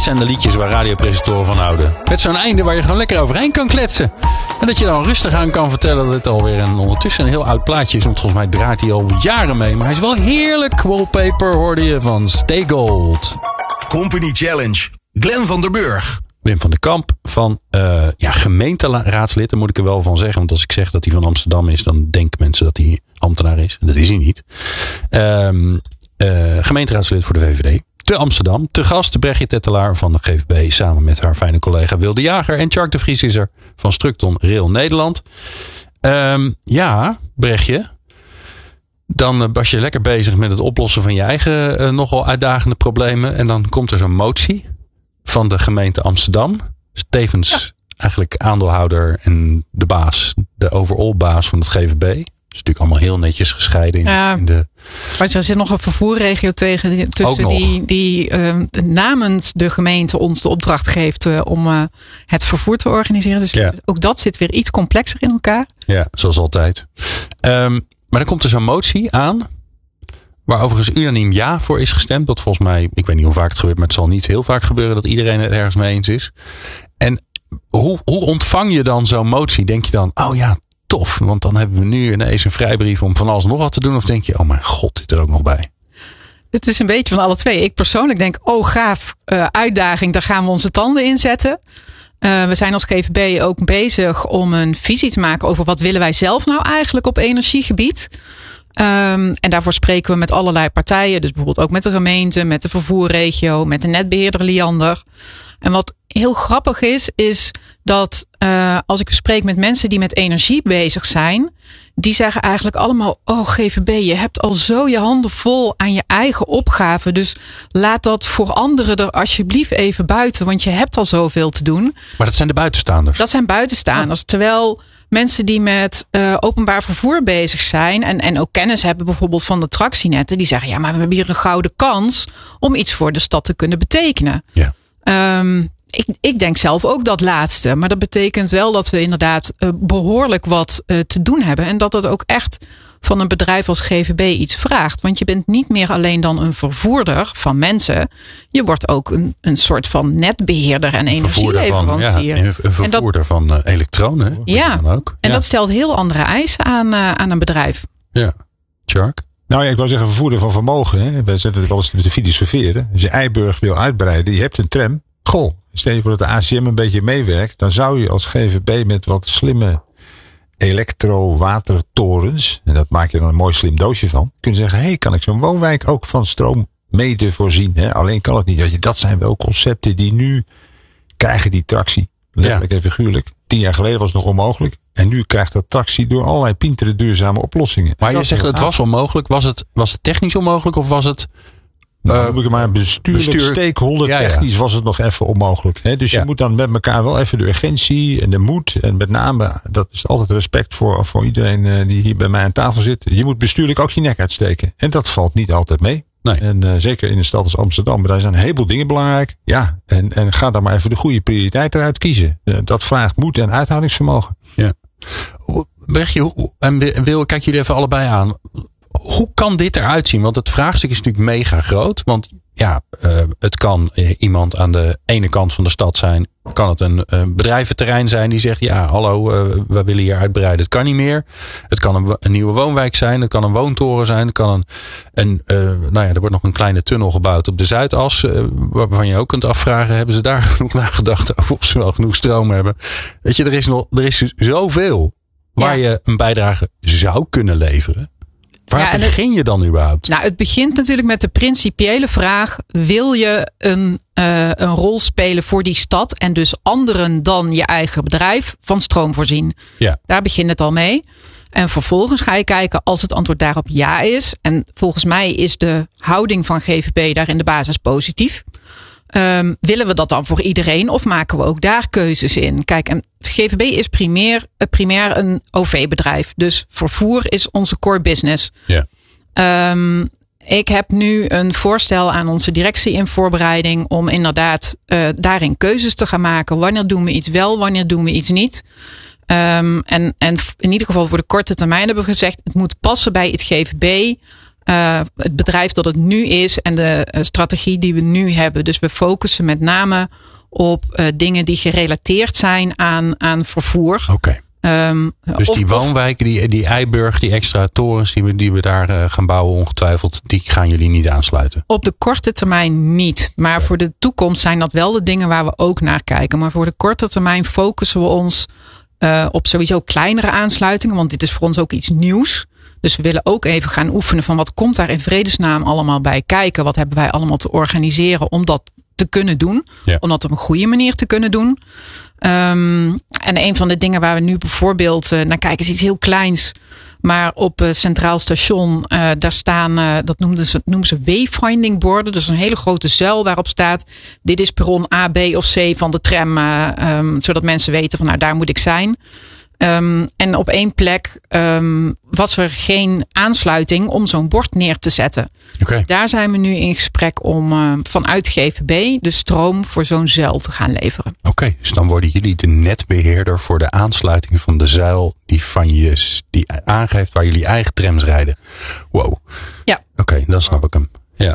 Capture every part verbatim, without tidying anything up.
zijn de liedjes waar radiopresentatoren van houden. Met zo'n einde waar je gewoon lekker overheen kan kletsen. En dat je dan rustig aan kan vertellen dat het alweer een, ondertussen een heel oud plaatje is. Want volgens mij draait hij al jaren mee. Maar hij is wel heerlijk. Wallpaper hoorde je van Stay Gold. Company Challenge. Glenn van der Burg. Wim van der Kamp van uh, ja, gemeenteraadslid. Daar moet ik er wel van zeggen. Want als ik zeg dat hij van Amsterdam is, dan denken mensen dat hij ambtenaar is. Dat is hij niet. Um, uh, gemeenteraadslid voor de V V D. Te Amsterdam. Te gast Brechtje Tettelaar van de G V B. Samen met haar fijne collega Wilde Jager. En Tjark de Vries is er van Structon Rail Nederland. Um, ja, Brechtje. Dan uh, was je lekker bezig met het oplossen van je eigen uh, nogal uitdagende problemen. En dan komt er zo'n motie van de gemeente Amsterdam. Tevens ja. eigenlijk aandeelhouder en de baas, de overall baas van het G V B. Dat is natuurlijk allemaal heel netjes gescheiden. In, ja, in de... Maar er zit nog een vervoerregio tegen, tussen die, die uh, namens de gemeente ons de opdracht geeft uh, om uh, het vervoer te organiseren. Dus ja. ook dat zit weer iets complexer in elkaar. Ja, zoals altijd. Um, maar dan komt er zo'n motie aan, waar overigens unaniem ja voor is gestemd. Dat volgens mij, ik weet niet hoe vaak het gebeurt, maar het zal niet heel vaak gebeuren dat iedereen het ergens mee eens is. En hoe, hoe ontvang je dan zo'n motie? Denk je dan, oh ja, tof, want dan hebben we nu ineens een vrijbrief om van alles nog wat te doen. Of denk je, oh mijn god, dit er ook nog bij? Het is een beetje van alle twee. Ik persoonlijk denk, oh gaaf, uh, uitdaging, daar gaan we onze tanden in zetten. Uh, we zijn als G V B ook bezig om een visie te maken over wat willen wij zelf nou eigenlijk op energiegebied. Um, en daarvoor spreken we met allerlei partijen. Dus bijvoorbeeld ook met de gemeente, met de vervoerregio, met de netbeheerder Liander. En wat heel grappig is, is dat uh, als ik spreek met mensen die met energie bezig zijn, die zeggen eigenlijk allemaal, oh G V B, je hebt al zo je handen vol aan je eigen opgave. Dus laat dat voor anderen er alsjeblieft even buiten, want je hebt al zoveel te doen. Maar dat zijn de buitenstaanders? Dat zijn buitenstaanders. Ja. Terwijl mensen die met uh, openbaar vervoer bezig zijn en, en ook kennis hebben bijvoorbeeld van de tractienetten, die zeggen, ja, maar we hebben hier een gouden kans om iets voor de stad te kunnen betekenen. Ja. Um, ik, ik denk zelf ook dat laatste. Maar dat betekent wel dat we inderdaad uh, behoorlijk wat uh, te doen hebben. En dat het ook echt van een bedrijf als G V B iets vraagt. Want je bent niet meer alleen dan een vervoerder van mensen. Je wordt ook een, een soort van netbeheerder en energieleverancier. Van, ja, een vervoerder dat, van uh, elektronen. Ja, dan ook. en ja. dat stelt heel andere eisen aan, uh, aan een bedrijf. Ja, Tjark? Nou ja, ik wou zeggen vervoerder van vermogen. Hè. Wij zetten het wel eens met de filosoferen. Als je Eiburg wil uitbreiden, je hebt een tram. Goh, stel je voor dat de A C M een beetje meewerkt. Dan zou je als G V B met wat slimme elektro-watertorens, en dat maak je dan een mooi slim doosje van, kunnen zeggen, hé, hey, kan ik zo'n woonwijk ook van stroom mede voorzien? Hè? Alleen kan het niet. Dat zijn wel concepten die nu krijgen die tractie. Letterlijk ja. en figuurlijk. Tien jaar geleden was het nog onmogelijk. En nu krijgt dat tractie door allerlei pintere duurzame oplossingen. Maar je zegt het was onmogelijk. Was het, was het technisch onmogelijk of was het Nou, uh, maar bestuurlijk, bestuur, stakeholder, ja, technisch ja. was het nog even onmogelijk. Hè? Dus ja. je moet dan met elkaar wel even de urgentie en de moed. En met name, dat is altijd respect voor, voor iedereen uh, die hier bij mij aan tafel zit. Je moet bestuurlijk ook je nek uitsteken. En dat valt niet altijd mee. Nee. En uh, zeker in een stad als Amsterdam. Daar zijn een heleboel dingen belangrijk. Ja, en, en ga dan maar even de goede prioriteit eruit kiezen. Uh, dat vraagt moed en uithoudingsvermogen. Ja. Brechtje, en Wil, kijk jullie even allebei aan. Hoe kan dit eruit zien? Want het vraagstuk is natuurlijk mega groot. Want ja, uh, het kan uh, iemand aan de ene kant van de stad zijn. Kan het een uh, bedrijventerrein zijn die zegt, ja, hallo, uh, we willen hier uitbreiden. Het kan niet meer. Het kan een, een nieuwe woonwijk zijn. Het kan een woontoren zijn. Het kan een, een uh, nou ja, er wordt nog een kleine tunnel gebouwd op de Zuidas. Uh, waarvan je ook kunt afvragen, hebben ze daar genoeg nagedacht over of ze wel genoeg stroom hebben? Weet je, er is nog, er is zoveel waar ja. je een bijdrage zou kunnen leveren. Waar ja, begin je dan überhaupt? Nou, het begint natuurlijk met de principiële vraag. Wil je een, uh, een rol spelen voor die stad en dus anderen dan je eigen bedrijf van stroom voorzien? Ja. Daar begint het al mee. En vervolgens ga je kijken als het antwoord daarop ja is. En volgens mij is de houding van G V B daar in de basis positief. Um, willen we dat dan voor iedereen of maken we ook daar keuzes in? Kijk, en G V B is primair, uh, primair een O V-bedrijf. Dus vervoer is onze core business. Ja. Um, ik heb nu een voorstel aan onze directie in voorbereiding om inderdaad uh, daarin keuzes te gaan maken. Wanneer doen we iets wel, wanneer doen we iets niet? Um, en, en in ieder geval voor de korte termijn hebben we gezegd, het moet passen bij het G V B. Uh, het bedrijf dat het nu is en de uh, strategie die we nu hebben. Dus we focussen met name op uh, dingen die gerelateerd zijn aan, aan vervoer. Oké. Okay. Um, dus of, die woonwijken, die, die Eiburg, die extra torens die we, die we daar uh, gaan bouwen ongetwijfeld, die gaan jullie niet aansluiten? Op de korte termijn niet. Maar okay. voor de toekomst zijn dat wel de dingen waar we ook naar kijken. Maar voor de korte termijn focussen we ons uh, op sowieso kleinere aansluitingen. Want dit is voor ons ook iets nieuws. Dus we willen ook even gaan oefenen van wat komt daar in vredesnaam allemaal bij kijken. Wat hebben wij allemaal te organiseren om dat te kunnen doen. Ja. Om dat op een goede manier te kunnen doen. Um, en een van de dingen waar we nu bijvoorbeeld uh, naar kijken is iets heel kleins. Maar op uh, Centraal Station, uh, daar staan, uh, dat noemen ze, noemen ze wayfinding borden. Dus een hele grote zuil waarop staat, dit is perron A, B of C van de tram. Uh, um, zodat mensen weten van, nou, daar moet ik zijn. Um, en op één plek um, was er geen aansluiting om zo'n bord neer te zetten. Okay. Daar zijn we nu in gesprek om uh, vanuit G V B de stroom voor zo'n zuil te gaan leveren. Oké, okay, dus dan worden jullie de netbeheerder voor de aansluiting van de zuil die van je die aangeeft waar jullie eigen trams rijden. Wow. Ja. Oké, okay, dan snap ik hem. Ja.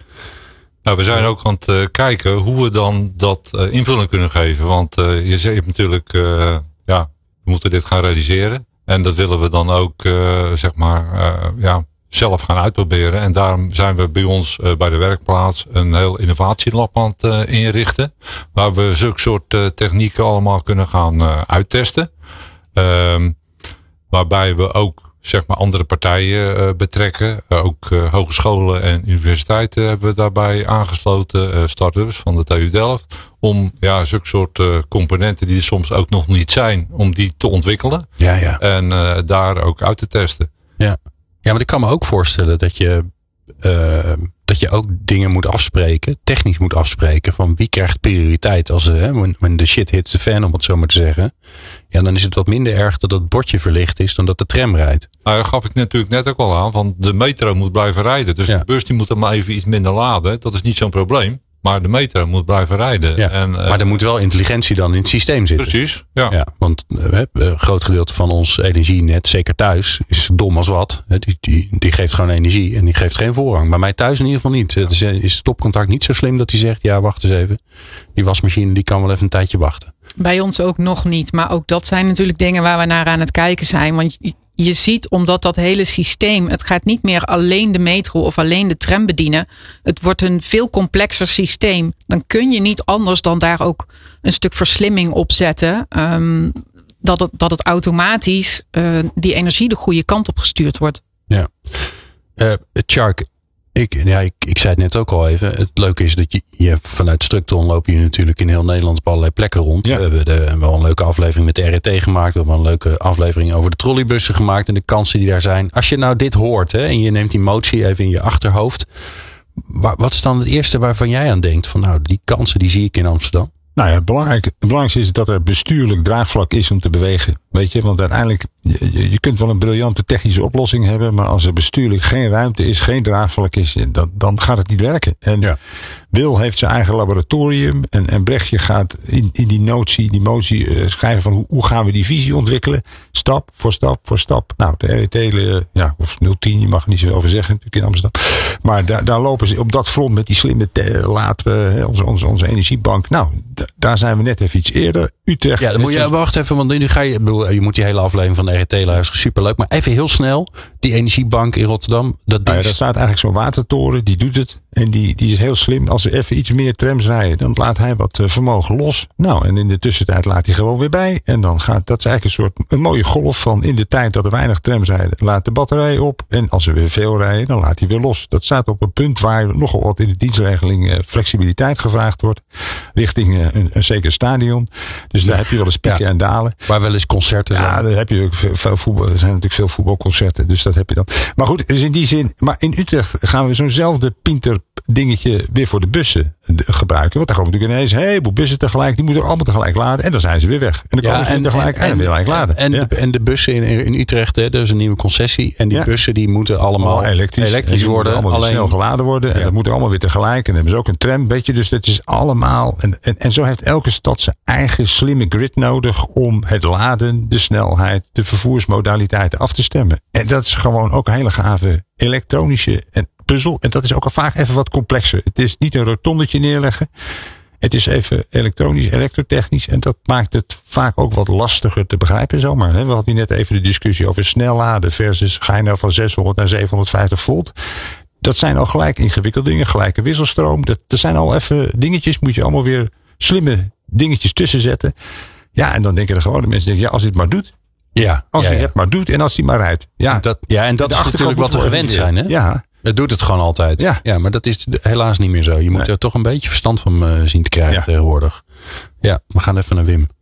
Nou, we zijn ook aan het uh, kijken hoe we dan dat uh, invulling kunnen geven. Want uh, je zegt natuurlijk, uh, ja, we moeten dit gaan realiseren. En dat willen we dan ook, uh, zeg maar, uh, ja, zelf gaan uitproberen. En daarom zijn we bij ons uh, bij de werkplaats een heel innovatielab aan het uh, inrichten. Waar we zulke soort uh, technieken allemaal kunnen gaan uh, uittesten. Um, waarbij we ook, zeg maar, andere partijen uh, betrekken. Uh, ook uh, hogescholen en universiteiten hebben we daarbij aangesloten. Uh, start-ups van de T U Delft. Om, ja, zulke soort uh, componenten die er soms ook nog niet zijn, om die te ontwikkelen. Ja, ja. En uh, daar ook uit te testen. Ja. Ja, maar ik kan me ook voorstellen dat je, uh, dat je ook dingen moet afspreken, technisch moet afspreken, van wie krijgt prioriteit als uh, when the shit hits the fan, om het zo maar te zeggen. Ja, dan is het wat minder erg dat het bordje verlicht is dan dat de tram rijdt. Nou, dat gaf ik natuurlijk net ook al aan, want de metro moet blijven rijden. Dus ja. de bus die moet er maar even iets minder laden. Dat is niet zo'n probleem. Maar de metro moet blijven rijden. Ja, en, uh, maar er moet wel intelligentie dan in het systeem zitten. Precies, ja. ja want uh, een groot gedeelte van ons energienet, zeker thuis, is dom als wat. Die, die, die geeft gewoon energie en die geeft geen voorrang. Maar mij thuis in ieder geval niet. Ja. Dus is het stopcontact niet zo slim dat hij zegt, ja, wacht eens even. Die wasmachine die kan wel even een tijdje wachten. Bij ons ook nog niet. Maar ook dat zijn natuurlijk dingen waar we naar aan het kijken zijn. Want je ziet, omdat dat hele systeem, het gaat niet meer alleen de metro of alleen de tram bedienen. Het wordt een veel complexer systeem. Dan kun je niet anders dan daar ook een stuk verslimming op zetten. Um, dat, het, dat het automatisch uh, die energie de goede kant op gestuurd wordt. Ja. Uh, Tjark, ik, ja, ik, ik zei het net ook al even. Het leuke is dat je, je vanuit Structon loop je natuurlijk in heel Nederland op allerlei plekken rond. Ja. We hebben de, wel een leuke aflevering met de R E T gemaakt. We hebben een leuke aflevering over de trolleybussen gemaakt en de kansen die daar zijn. Als je nou dit hoort, hè, en je neemt die motie even in je achterhoofd. Waar, wat is dan het eerste waarvan jij aan denkt? Van nou, die kansen die zie ik in Amsterdam. Nou ja, het, belangrijk, het belangrijkste is dat er bestuurlijk draagvlak is om te bewegen. Weet je, want uiteindelijk, je, je kunt wel een briljante technische oplossing hebben, maar als er bestuurlijk geen ruimte is, geen draagvlak is, dan, dan gaat het niet werken. En ja. Wil heeft zijn eigen laboratorium en, en Brechtje gaat in, in die notie, die motie uh, schrijven van hoe, hoe gaan we die visie ontwikkelen. Stap voor stap voor stap. Nou, de R E T, uh, ja, of nul tien, je mag er niet zoveel over zeggen natuurlijk in Amsterdam. Maar daar, daar lopen ze op dat front met die slimme te, laat, uh, onze, onze, onze energiebank. Nou, d- daar zijn we net even iets eerder. Utrecht. Ja, dan moet je, wacht even, want nu ga je, je moet die hele aflevering van de R E T luisteren. Superleuk. Maar even heel snel, die energiebank in Rotterdam. Dat nou ja, daar staat eigenlijk zo'n watertoren, die doet het. En die, die is heel slim. Als er even iets meer trams rijden, dan laat hij wat uh, vermogen los. Nou, en in de tussentijd laat hij gewoon weer bij. En dan gaat, dat is eigenlijk een soort, een mooie golf van in de tijd dat er weinig trams rijden, laat de batterij op. En als er weer veel rijden, dan laat hij weer los. Dat staat op een punt waar nogal wat in de dienstregeling uh, flexibiliteit gevraagd wordt. Richting uh, een, een zeker stadion. Dus daar heb je wel eens pieken ja, en dalen. Waar wel eens concerten zijn. Ja, daar heb je ook veel voetbal. Er zijn natuurlijk veel voetbalconcerten. Dus dat heb je dan. Maar goed, dus in die zin. Maar in Utrecht gaan we zo'nzelfde Pinter dingetje weer voor de bussen gebruiken. Want daar komen natuurlijk ineens een heleboel bussen tegelijk. Die moeten allemaal tegelijk laden. En dan zijn ze weer weg. En dan komen ja, ze en, tegelijk en, en, en weer tegelijk laden. En, ja. de, en de bussen in, in Utrecht, hè, dat is een nieuwe concessie. En die ja. bussen die moeten allemaal oh, elektrisch, elektrisch worden. Allemaal alleen snel geladen worden. Ja. En dat moet allemaal weer tegelijk. En dan hebben ze ook een tram. Weet je, dus dat is allemaal. En, en, en zo heeft elke stad zijn eigen slimme grid nodig om het laden, de snelheid, de vervoersmodaliteiten af te stemmen. En dat is gewoon ook een hele gave elektronische en puzzel. En dat is ook al vaak even wat complexer. Het is niet een rotondetje neerleggen. Het is even elektronisch, elektrotechnisch. En dat maakt het vaak ook wat lastiger te begrijpen zomaar. We hadden net even de discussie over snel laden versus ga je nou van zeshonderd naar zevenhonderdvijftig volt. Dat zijn al gelijk ingewikkelde dingen. Gelijke wisselstroom. Dat, dat zijn al even dingetjes. Moet je allemaal weer slimme dingetjes tussen zetten. Ja, en dan denken de gewone mensen, denken, ja, als dit maar doet. Ja, als ja, hij ja. het maar doet en als hij maar rijdt. Ja, dat, ja en dat is natuurlijk wat we gewend zijn. Hè? Ja. Het doet het gewoon altijd. Ja. ja, maar dat is helaas niet meer zo. Je moet nee. er toch een beetje verstand van uh, zien te krijgen ja. tegenwoordig. Ja, we gaan even naar Wim.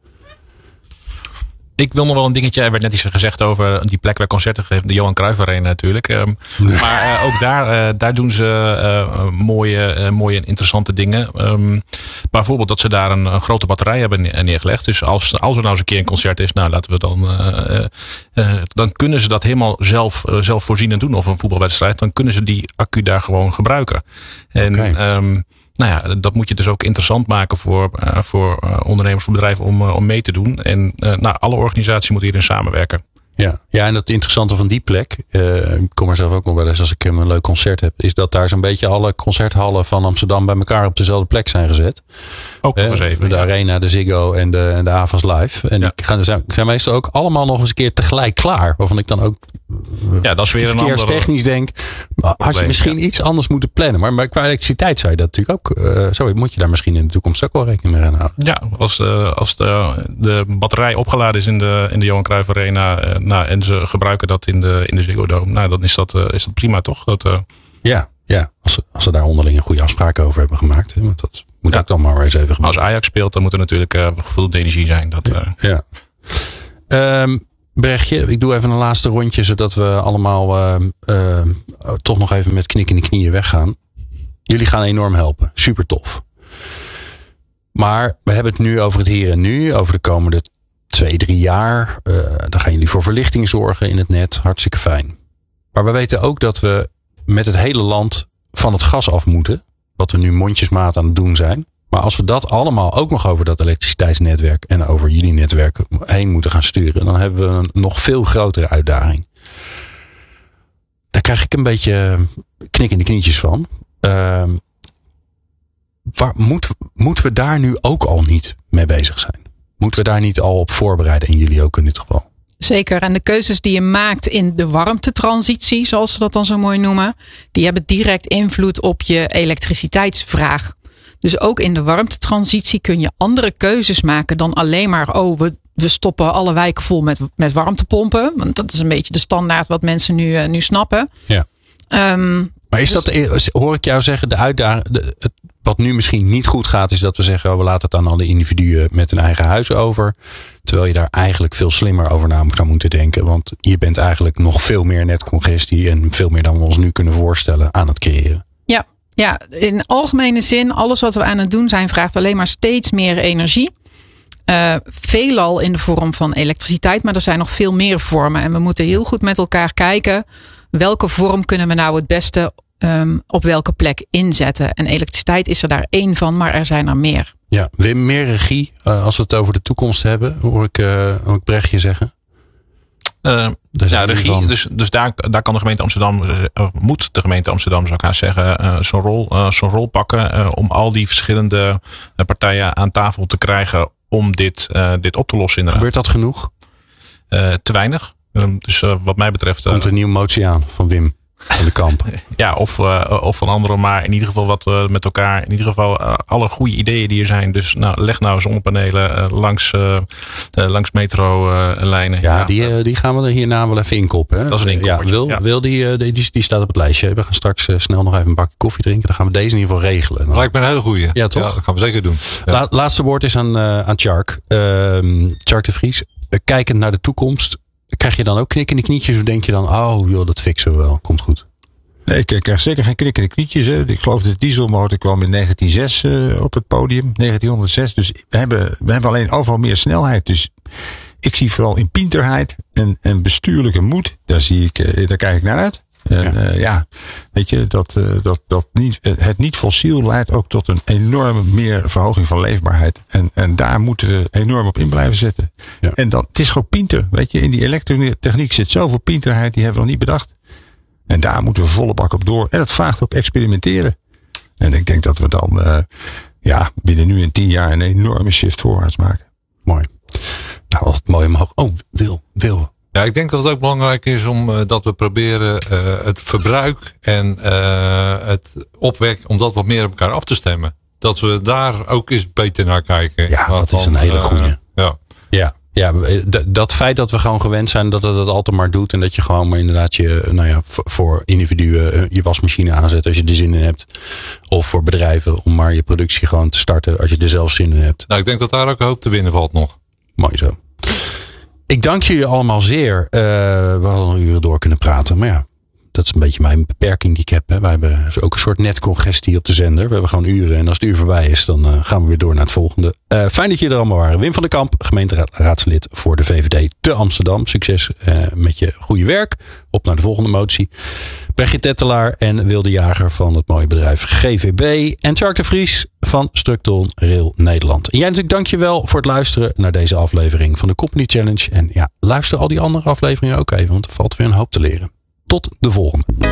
Ik wil nog wel een dingetje. Er werd net iets gezegd over die plek waar concerten gegeven. De Johan Cruijff Arena natuurlijk. Um, nee. Maar uh, ook daar, uh, daar doen ze uh, mooie, uh, mooie en interessante dingen. Um, bijvoorbeeld dat ze daar een, een grote batterij hebben neergelegd. Dus als, als er nou eens een keer een concert is. Nou laten we dan. Uh, uh, dan kunnen ze dat helemaal zelf, uh, zelf voorzienend doen. Of een voetbalwedstrijd. Dan kunnen ze die accu daar gewoon gebruiken. En okay. um, Nou ja, dat moet je dus ook interessant maken voor, uh, voor uh, ondernemers, voor bedrijven om, uh, om mee te doen. En uh, nou, alle organisaties moeten hierin samenwerken. Ja, ja, en het interessante van die plek, uh, ik kom er zelf ook nog wel eens als ik een leuk concert heb, is dat daar zo'n beetje alle concerthallen van Amsterdam bij elkaar op dezelfde plek zijn gezet. Ook nog eens even. De ja. Arena, de Ziggo en de, en de Avas Live. En ja. die gaan, zijn, zijn meestal ook allemaal nog eens een keer tegelijk klaar. Waarvan ik dan ook ja, dat is weer een verkeerstechnisch denk, had je misschien ja. iets anders moeten plannen. Maar, maar qua elektriciteit zou je dat natuurlijk ook, uh, zo moet je daar misschien in de toekomst ook wel rekening mee houden. Ja, als de, als de, de batterij opgeladen is in de, in de Johan Cruijff Arena, uh, nou, en ze gebruiken dat in de, in de Ziggo Dome, nou, dan is dat, uh, is dat prima, toch? Dat, uh... Ja, ja als, ze, als ze daar onderling een goede afspraken over hebben gemaakt. Hè, want dat moet ja. ook dan maar eens even gebeuren. Als Ajax speelt, dan moet er natuurlijk uh, voldoende energie zijn. Dat, uh... Ja. ja. Um, Brechtje, ik doe even een laatste rondje, zodat we allemaal uh, uh, toch nog even met knik in de knieën weggaan. Jullie gaan enorm helpen. Super tof. Maar we hebben het nu over het hier en nu, over de komende twee, drie jaar. Uh, dan gaan jullie voor verlichting zorgen in het net. Hartstikke fijn. Maar we weten ook dat we met het hele land van het gas af moeten. Wat we nu mondjesmaat aan het doen zijn. Maar als we dat allemaal ook nog over dat elektriciteitsnetwerk en over jullie netwerk heen moeten gaan sturen, dan hebben we een nog veel grotere uitdaging. Daar krijg ik een beetje knik in de knietjes van. Uh, waar, moeten, moeten we daar nu ook al niet mee bezig zijn? Moeten we daar niet al op voorbereiden en jullie ook in dit geval? Zeker. En de keuzes die je maakt in de warmtetransitie, zoals ze dat dan zo mooi noemen, die hebben direct invloed op je elektriciteitsvraag. Dus ook in de warmtetransitie kun je andere keuzes maken dan alleen maar, oh, we, we stoppen alle wijken vol met, met warmtepompen. Want dat is een beetje de standaard wat mensen nu, uh, nu snappen. Ja. Um, maar is dus, dat, hoor ik jou zeggen, de uitdaging, de, het, wat nu misschien niet goed gaat, is dat we zeggen, oh, we laten het aan alle individuen met hun eigen huis over. Terwijl je daar eigenlijk veel slimmer over na zou moeten denken. Want je bent eigenlijk nog veel meer netcongestie en veel meer dan we ons nu kunnen voorstellen aan het creëren. Ja. Ja, in algemene zin, alles wat we aan het doen zijn, vraagt alleen maar steeds meer energie. Uh, veelal in de vorm van elektriciteit, maar er zijn nog veel meer vormen. En we moeten heel goed met elkaar kijken, welke vorm kunnen we nou het beste um, op welke plek inzetten. En elektriciteit is er daar één van, maar er zijn er meer. Ja, Wim, meer regie, uh, als we het over de toekomst hebben, hoor ik, uh, hoor ik Brechtje zeggen. Uh, ja, regie. Dus, dus daar, daar kan de gemeente Amsterdam, uh, moet de gemeente Amsterdam, zou ik gaan zeggen, uh, zo'n rol, uh, zo'n rol pakken. Uh, om al die verschillende uh, partijen aan tafel te krijgen om dit, uh, dit op te lossen. Inderdaad. Gebeurt dat genoeg? Uh, te weinig. Um, dus uh, wat mij betreft. Uh, Komt een nieuwe motie aan van Wim van de Kamp. Ja, of, uh, of van anderen. Maar in ieder geval wat we met elkaar. In ieder geval uh, alle goede ideeën die er zijn. Dus nou, leg nou zonnepanelen uh, langs, uh, uh, langs metrolijnen. Uh, ja, ja. Die, uh, die gaan we er hierna wel even inkoppen. Hè? Dat is een inkoppertje. Ja, wil, ja. wil die, uh, die, die staat op het lijstje. We gaan straks uh, snel nog even een bakje koffie drinken. Dan gaan we deze in ieder geval regelen. Dat lijkt me een hele goeie. Ja, toch? Ja, dat gaan we zeker doen. Ja. La, laatste woord is aan, uh, aan Tjark. Uh, Tjark de Vries. Uh, kijkend naar de toekomst. Krijg je dan ook knik in de knietjes? Of denk je dan, oh joh, dat fixen we wel. Komt goed. Nee, ik krijg zeker geen knikkende knietjes. Hè. Ik geloof dat de dieselmotor kwam in negentien nul zes uh, op het podium. negentienhonderdzes. Dus we hebben, we hebben alleen overal meer snelheid. Dus ik zie vooral in pinterheid en, en bestuurlijke moed. Daar, zie ik, uh, daar kijk ik naar uit. En ja, uh, ja weet je, dat, uh, dat, dat niet, het niet fossiel leidt ook tot een enorme meer verhoging van leefbaarheid. En, en daar moeten we enorm op in blijven zetten. Ja. En dan, het is gewoon pinter. Weet je, in die elektrotechniek zit zoveel pinterheid, die hebben we nog niet bedacht. En daar moeten we volle bak op door. En dat vraagt ook experimenteren. En ik denk dat we dan uh, ja, binnen nu en tien jaar een enorme shift voorwaarts maken. Mooi. Nou, wat mooi omhoog. Oh, Wil, Wil. Ja, ik denk dat het ook belangrijk is om uh, dat we proberen uh, het verbruik en uh, het opwek, om dat wat meer op elkaar af te stemmen. Dat we daar ook eens beter naar kijken. Ja, dat is een hele goeie. Uh, ja. Ja. Ja, dat feit dat we gewoon gewend zijn dat het het altijd maar doet. En dat je gewoon maar inderdaad je, nou ja, voor individuen je wasmachine aanzet als je er zin in hebt. Of voor bedrijven om maar je productie gewoon te starten als je er zelf zin in hebt. Nou, ik denk dat daar ook een hoop te winnen valt nog. Mooi zo. Ik dank jullie allemaal zeer. Uh, we hadden nog uren door kunnen praten. Maar ja, dat is een beetje mijn beperking die ik heb. Hè. Wij hebben ook een soort netcongestie op de zender. We hebben gewoon uren. En als het uur voorbij is, dan uh, gaan we weer door naar het volgende. Uh, fijn dat jullie er allemaal waren. Wim van der Kamp, gemeenteraadslid voor de V V D te Amsterdam. Succes uh, met je goede werk. Op naar de volgende motie. Brechtje Tettelaar en Wilde Jager van het mooie bedrijf G V B. En Tjark de Vries van Structon Rail Nederland. En jij natuurlijk dankjewel voor het luisteren naar deze aflevering van de Company Challenge. En ja, luister al die andere afleveringen ook even. Want er valt weer een hoop te leren. Tot de volgende.